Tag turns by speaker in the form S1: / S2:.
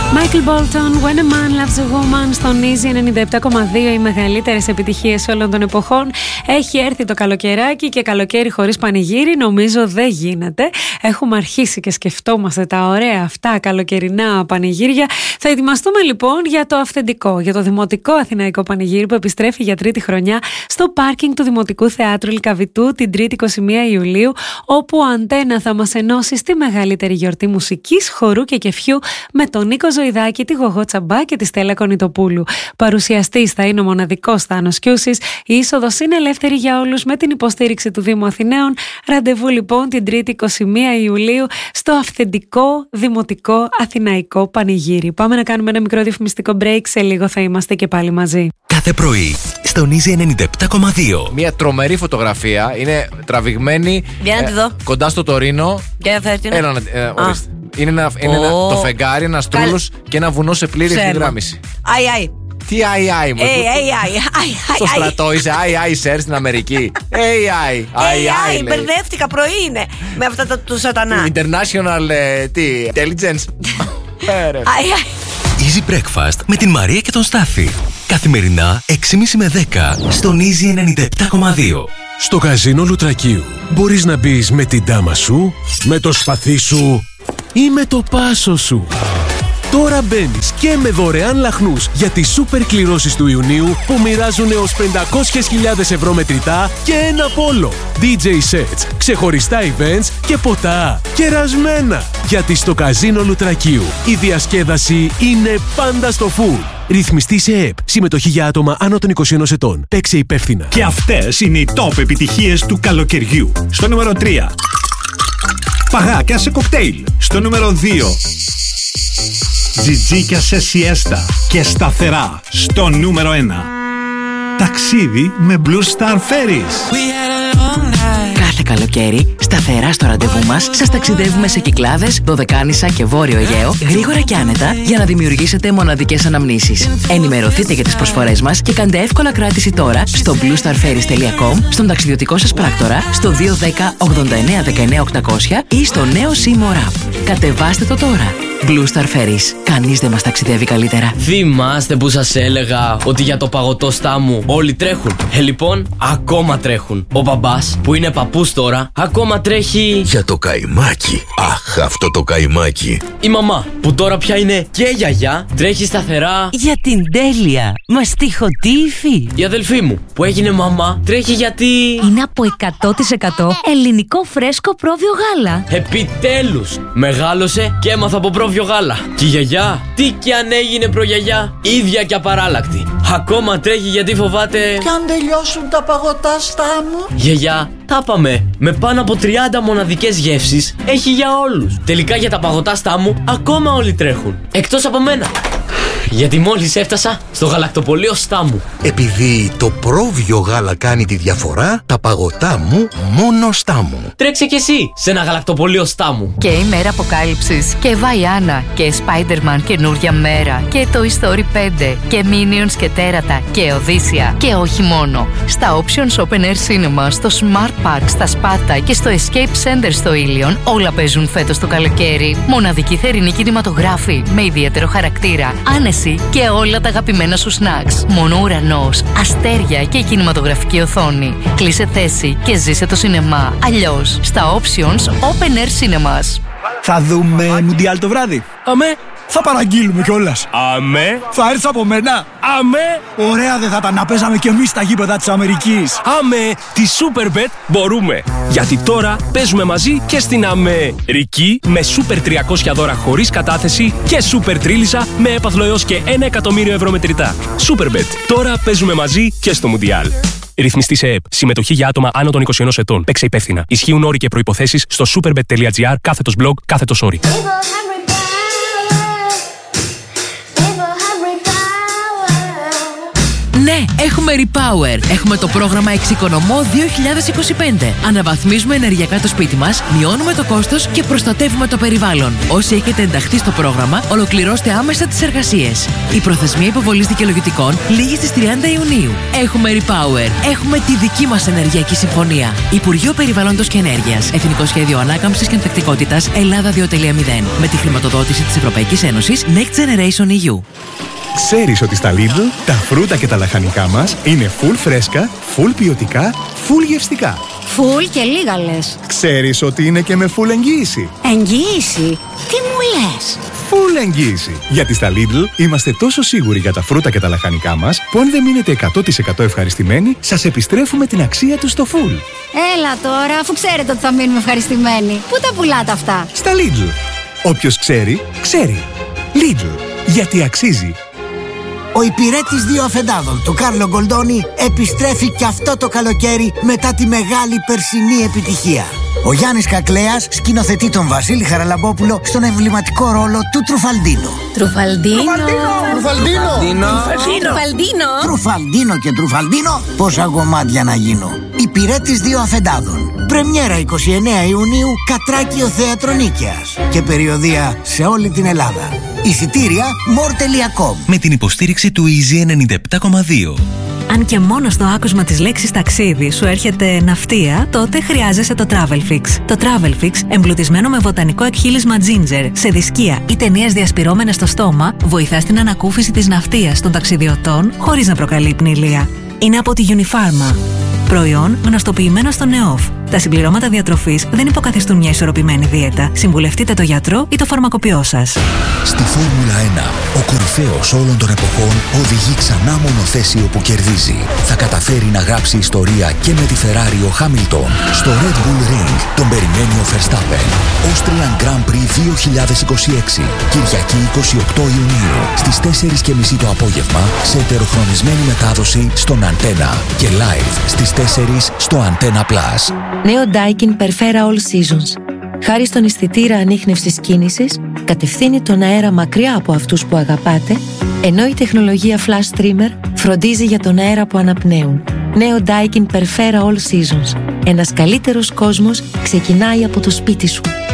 S1: Michael Bolton, When a Man Loves a Woman, στον Easy 97,2, οι μεγαλύτερες επιτυχίες όλων των εποχών. Έχει έρθει το καλοκαιράκι και καλοκαίρι χωρίς πανηγύρι νομίζω δεν γίνεται. Έχουμε αρχίσει και σκεφτόμαστε τα ωραία αυτά καλοκαιρινά πανηγύρια. Θα ετοιμαστούμε λοιπόν για το αυθεντικό, για το Δημοτικό Αθηναϊκό Πανηγύρι που επιστρέφει για τρίτη χρονιά στο πάρκινγκ του Δημοτικού Θεάτρου Λυκαβητού την 3η 21 Ιουλίου, όπου ο Αντένα θα μας ενώσει στη μεγαλύτερη γιορτή μουσικής, χορού και κεφιού με τον Νίκο Ζωηδάκη, τη Γογό Τσαμπά και τη Στέλλα Κονιτοπούλου. Παρουσιαστής θα είναι ο μοναδικός Θάνος Κιούσης. Η είσοδος είναι ελεύθερη για όλους με την υποστήριξη του Δήμου Αθηναίων. Ραντεβού λοιπόν την 3η 21 Ιουλίου στο αυθεντικό Δημοτικό Αθηναϊκό Πανηγύρι. Πάμε να κάνουμε ένα μικρό διαφημιστικό break. Σε λίγο θα είμαστε και πάλι μαζί.
S2: Κάθε πρωί στον Easy 97,2.
S3: Μια τρομερή φωτογραφία. Είναι τραβηγμένη κοντά στο Τωρίνο. Έλα να ορίστε. Είναι το φεγγάρι, ένα τρούλος και ένα βουνό σε πλήρη ευθυγράμμιση.
S4: Αι.
S3: Τι AI μου. Στο στρατό είσαι AI σερ στην Αμερική. AI.
S4: Μπερδεύτηκα, πρωί είναι με αυτά του σατανά.
S3: International intelligence.
S2: Easy Breakfast με την Μαρία και τον Στάθη. Καθημερινά 6.30 με 10 στον Easy 97,2.
S5: Στο καζίνο Λουτρακίου μπορείς να μπεις με την ντάμα σου, με το σπαθί σου ή με το πάσο σου. Τώρα μπαίνεις και με δωρεάν λαχνούς για τις σούπερ κληρώσεις του Ιουνίου που μοιράζουν έως 500.000 ευρώ μετρητά και ένα πόλο. DJ sets, ξεχωριστά events και ποτά. Κερασμένα! Γιατί στο καζίνο Λουτρακίου η διασκέδαση είναι πάντα στο full. Ρυθμιστή σε ΕΠ. Συμμετοχή για άτομα άνω των 21 ετών. Παίξε υπεύθυνα.
S6: Και αυτές είναι οι top επιτυχίες του καλοκαιριού. Στο νούμερο 3. Παγάκια σε κοκτέιλ. Στο νούμερο 2. Τζιτζίκια σε σιέστα και σταθερά. Στο νούμερο 1. Ταξίδι με Blue Star Ferries.
S7: Κάθε καλοκαίρι, σταθερά στο ραντεβού μας, σας ταξιδεύουμε σε Κυκλάδες, Δωδεκάνησα και Βόρειο Αιγαίο, γρήγορα και άνετα, για να δημιουργήσετε μοναδικές αναμνήσεις. Ενημερωθείτε για τις προσφορές μας και κάντε εύκολα κράτηση τώρα στο bluestarferries.com, στον ταξιδιωτικό σας πράκτορα, στο 210 89 19 800 ή στο νέο Seymour App. Κατεβάστε το τώρα. Blue Star Ferries. Κανείς δεν μας ταξιδεύει καλύτερα.
S8: Θυμάστε που σας έλεγα ότι για το παγωτό Στάμου όλοι τρέχουν? Λοιπόν, ακόμα τρέχουν. Ο μπαμπάς, που είναι παππούς τώρα, ακόμα τρέχει
S2: για το καϊμάκι. Αχ, αυτό το καϊμάκι.
S8: Η μαμά, που τώρα πια είναι και γιαγιά, τρέχει σταθερά
S7: για την τέλεια μαστιχοτήφη.
S8: Η αδελφή μου, που έγινε μαμά, τρέχει γιατί
S9: είναι από 100% ελληνικό φρέσκο πρόβιο γάλα.
S8: Επιτέλους, μεγάλωσε και έμαθα από πρόβιο γάλα. Και η γιαγιά, τι κι αν έγινε προγιαγιά, ίδια και απαράλλακτη. Ακόμα τρέχει γιατί φοβάται
S4: κι αν τελειώσουν τα παγωτά Στάμου.
S8: Γιαγιά, τα πάμε. Με πάνω από 30 μοναδικές γεύσεις έχει για όλους. Τελικά για τα παγωτά Στάμου ακόμα όλοι τρέχουν. Εκτός από μένα. Γιατί μόλις έφτασα στο γαλακτοπωλείο Στάμου.
S2: Επειδή το πρόβιο γάλα κάνει τη διαφορά, τα παγωτά μου μόνο Στάμου.
S8: Τρέξε κι εσύ σε ένα γαλακτοπωλείο Στάμου.
S9: Και η μέρα αποκάλυψης και Βαϊάννα και Spider-Man καινούρια μέρα και Toy Story 5 και Minions και Τέρατα και Οδύσσια και όχι μόνο. Στα Options Open Air Cinema, στο Smart Park, στα Σπάτα και στο Escape Center στο Ήλιον όλα παίζουν φέτος το καλοκαίρι. Μοναδική θερινή κινηματογράφη με ιδιαίτερο χαρακτήρα. Άνεση και όλα τα αγαπημένα σου snacks. Μόνο ουρανός, αστέρια και η κινηματογραφική οθόνη. Κλείσε θέση και ζήσε το σινεμά. Αλλιώς στα Options Open Air Cinemas.
S10: Θα δούμε Μουντιάλ το βράδυ.
S8: Αμέ.
S10: Θα παραγγείλουμε κιόλας.
S8: Αμέ.
S10: Θα έρθεις από μένα.
S8: Αμέ.
S10: Ωραία δεν θα ήταν να παίζαμε κι εμείς στα γήπεδα της Αμερικής.
S11: Αμέ. Τη Superbet μπορούμε. Γιατί τώρα παίζουμε μαζί και στην Αμερική με Super 300 δώρα χωρίς κατάθεση και Super Τρίλισσα με έπαθλο έως και 1 εκατομμύριο ευρώ μετρητά. Superbet. Τώρα παίζουμε μαζί και στο Μουντιάλ. Ρυθμιστή σε ΕΠ. Συμμετοχή για άτομα άνω των 21 ετών. Παίξε υπεύθυνα. Ισχύουν όροι και προϋποθέσεις στο superbet.gr/blog/sorry.
S7: Ναι, έχουμε Έχουμε Repower. Έχουμε το πρόγραμμα Εξοικονομώ 2025. Αναβαθμίζουμε ενεργειακά το σπίτι μας, μειώνουμε το κόστος και προστατεύουμε το περιβάλλον. Όσοι έχετε ενταχθεί στο πρόγραμμα, ολοκληρώστε άμεσα τις εργασίες. Η προθεσμία υποβολής δικαιολογητικών λήγει στις 30 Ιουνίου. Έχουμε Repower. Έχουμε τη δική μας ενεργειακή συμφωνία. Υπουργείο Περιβάλλοντος και Ενέργειας. Εθνικό Σχέδιο Ανάκαμψης και Ανθεκτικότητας Ελλάδα 2.0. Με τη χρηματοδότηση της Ευρωπαϊκής Ένωσης Next Generation EU.
S12: Ξέρεις ότι στα Lidl τα φρούτα και τα λαχανικά μας είναι full φρέσκα, full ποιοτικά, full γευστικά.
S13: Full και λίγα λες.
S12: Ξέρεις ότι είναι και με full εγγύηση.
S13: Εγγύηση? Τι μου λες?
S12: Full εγγύηση. Γιατί στα Lidl είμαστε τόσο σίγουροι για τα φρούτα και τα λαχανικά μας που αν δεν μείνετε 100% ευχαριστημένοι, σας επιστρέφουμε την αξία τους στο full.
S13: Έλα τώρα, αφού ξέρετε ότι θα μείνουμε ευχαριστημένοι. Πού τα πουλάτε αυτά?
S12: Στα Lidl. Όποιος ξέρει, ξέρει. Lidl. Γιατί αξίζει.
S14: Ο υπηρέτης 2 αφεντάδων του Κάρλο Γκολντόνι επιστρέφει και αυτό το καλοκαίρι μετά τη μεγάλη περσινή επιτυχία. Ο Γιάννης Κακλέας σκηνοθετεί τον Βασίλη Χαραλαμπόπουλο στον εμβληματικό ρόλο του Τρουφαλντίνο. Τρουφαλντίνο και Τρουφαλντίνο, πόσα γομάτια να γίνω. Υπηρέτης 2 αφεντάδων. Πρεμιέρα 29 Ιουνίου, Κατράκιο Θέατρο Νίκαιας. Και περιοδεία σε όλη την Ελλάδα. Εισιτήρια more.com.
S2: Με την υποστήριξη του Easy 97,2.
S15: Αν και μόνο στο άκουσμα της λέξης ταξίδι σου έρχεται ναυτία, τότε χρειάζεσαι το Travelfix. Το Travelfix, εμπλουτισμένο με βοτανικό εκχύλισμα ginger, σε δισκία ή ταινίες διασπυρώμενες στο στόμα, βοηθά στην ανακούφιση της ναυτίας των ταξιδιωτών χωρίς να προκαλεί πνηλία. Είναι από τη Unifarma. Προϊόν γνωστοποιημένο στο ΝΕΟΦ. Τα συμπληρώματα διατροφής δεν υποκαθιστούν μια ισορροπημένη δίαιτα. Συμβουλευτείτε το γιατρό ή το φαρμακοποιό σας.
S16: Στη Φόρμουλα 1, ο κορυφαίος όλων των εποχών οδηγεί ξανά μονοθέσιο που κερδίζει. Θα καταφέρει να γράψει ιστορία και με τη Ferrari ο Χάμιλτον. Στο Red Bull Ring τον περιμένει ο Verstappen. Austrian Grand Prix 2026. Κυριακή 28 Ιουνίου στις 4:30 το απόγευμα σε ετεροχρονισμένη μετάδοση στον Antenna και live στις 4 στο Antenna Plus.
S17: Νέο Daikin Perfera All Seasons. Χάρη στον αισθητήρα ανίχνευσης κίνησης, κατευθύνει τον αέρα μακριά από αυτούς που αγαπάτε, ενώ η τεχνολογία Flash Streamer φροντίζει για τον αέρα που αναπνέουν. Νέο Daikin Perfera All Seasons. Ένας καλύτερος κόσμος ξεκινάει από το σπίτι σου.